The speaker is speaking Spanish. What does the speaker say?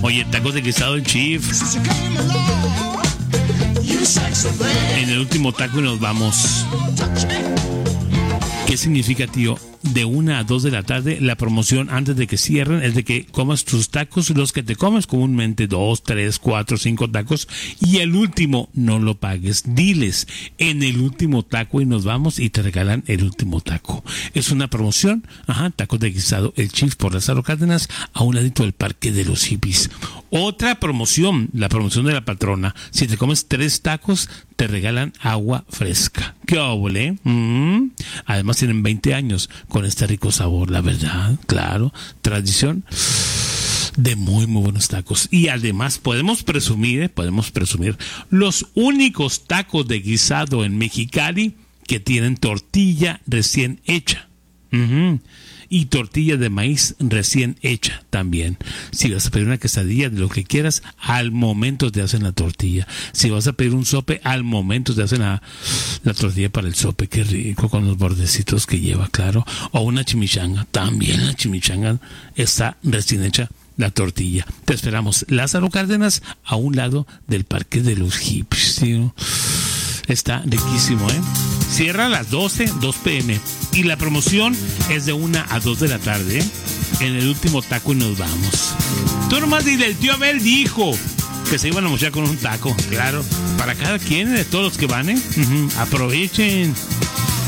Oye, tacos de guisado el Chief. En el último taco y nos vamos. ¿Qué significa, tío? De 1 a 2 de la tarde, la promoción antes de que cierren es de que comas tus tacos, los que te comes comúnmente 2, 3, 4, 5 tacos, y el último no lo pagues. Diles en el último taco y nos vamos y te regalan el último taco. Es una promoción, tacos de guisado el Chief por Lázaro Cárdenas, a un ladito del Parque de los Hippies. Otra promoción, la promoción de la patrona. Si te comes 3 tacos, te regalan agua fresca. ¡Qué óvole! Además tienen 20 años con este rico sabor, la verdad, claro, tradición de muy, muy buenos tacos. Y además podemos presumir los únicos tacos de guisado en Mexicali que tienen tortilla recién hecha. Y tortilla de maíz recién hecha también. Si vas a pedir una quesadilla de lo que quieras, al momento te hacen la tortilla. Si vas a pedir un sope, al momento te hacen la tortilla para el sope. Qué rico, con los bordecitos que lleva, claro. O una chimichanga, también la chimichanga está recién hecha la tortilla. Te esperamos, Lázaro Cárdenas, a un lado del Parque de los Hippies, tío. Está riquísimo, ¿eh? Cierra a las 2 p.m. Y la promoción es de 1 a 2 de la tarde, ¿eh? En el último taco y nos vamos. Tú nomás dile, el tío Abel dijo que se iban a mochar con un taco. Claro, para cada quien, de todos los que van, ¿eh? Aprovechen.